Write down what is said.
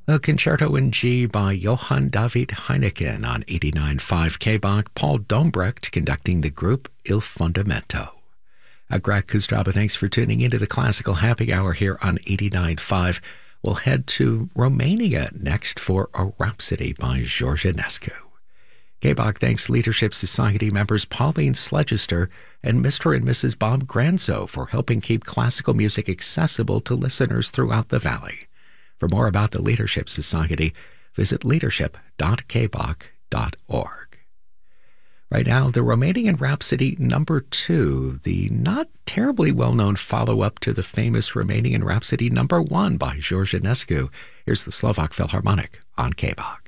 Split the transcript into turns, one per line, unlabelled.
A concerto in G by Johann David Heineken on 89.5 KBach, Paul Dombrecht conducting the group Il Fondamento. Greg Kustraba, thanks for tuning into the Classical Happy Hour here on 89.5. We'll head to Romania next for a Rhapsody by George Enescu. KBach thanks Leadership Society members Pauline Sledgester and Mr. and Mrs. Bob Granzo for helping keep classical music accessible to listeners throughout the valley. For more about the Leadership Society, visit leadership.kbach.org. Right now, the Romanian Rhapsody number 2, the not terribly well-known follow-up to the famous Romanian Rhapsody number 1 by George Enescu. Here's the Slovak Philharmonic on KBach.